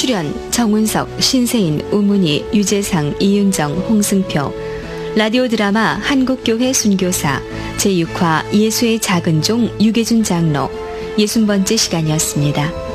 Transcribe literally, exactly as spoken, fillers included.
출연 정운석, 신세인, 우문희, 유재상, 이윤정, 홍승표. 라디오 드라마 한국교회 순교사 제육 화 예수의 작은 종 유계준 장로 예순 번째 시간이었습니다.